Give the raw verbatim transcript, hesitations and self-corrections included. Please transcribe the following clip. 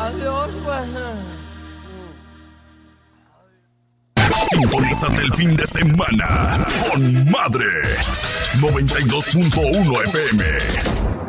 Adiós, pues. Sintonízate el fin de semana con Madre noventa y dos punto uno F M.